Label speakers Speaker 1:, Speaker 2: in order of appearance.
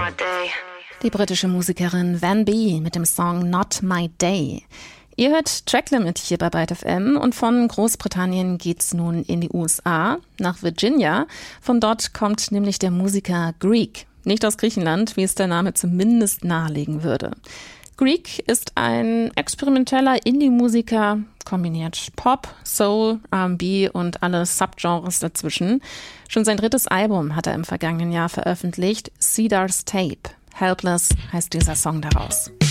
Speaker 1: Die britische Musikerin Van B mit dem Song Not My Day. Ihr hört Tracklimit hier bei Byte FM und von Großbritannien geht's nun in die USA, nach Virginia. Von dort kommt nämlich der Musiker Greek. Nicht aus Griechenland, wie es der Name zumindest nahelegen würde. Greek ist ein experimenteller Indie-Musiker, kombiniert Pop, Soul, R&B und alle Subgenres dazwischen. Schon sein 3. Album hat er im vergangenen Jahr veröffentlicht, Cedar's Tape. Helpless heißt dieser Song daraus.